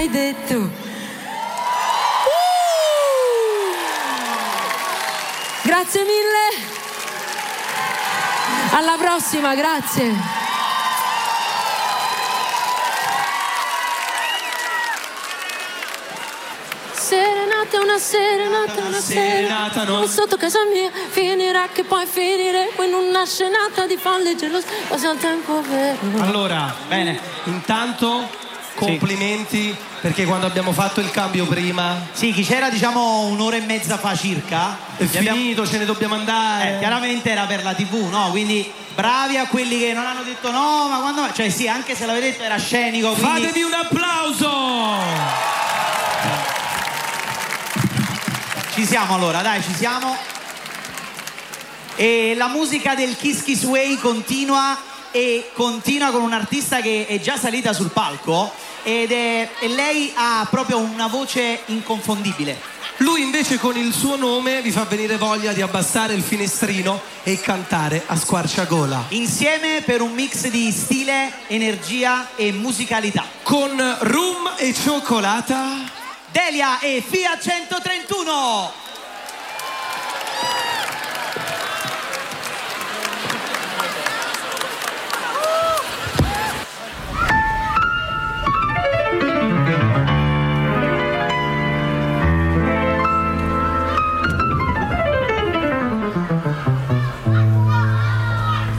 hai detto. Grazie mille. Alla prossima, grazie. Una serenata non sotto casa mia, finirà che poi finire in una scenata di folle gelose, quasi al tempo vero. Allora, bene, intanto complimenti, perché quando abbiamo fatto il cambio prima, sì, chi c'era diciamo un'ora e mezza fa circa, è finito, ce ne dobbiamo andare. Chiaramente era per la TV, no? Quindi bravi a quelli che non hanno detto no, ma quando, cioè sì, anche se l'avete detto era scenico, quindi... Fatevi un applauso. Ci siamo allora, dai, ci siamo. E la musica del Kiss Kiss Way continua con un'artista che è già salita sul palco e lei ha proprio una voce inconfondibile. Lui invece con il suo nome vi fa venire voglia di abbassare il finestrino e cantare a squarciagola. Insieme per un mix di stile, energia e musicalità. Con rum e cioccolata, Delia e Fiat 131.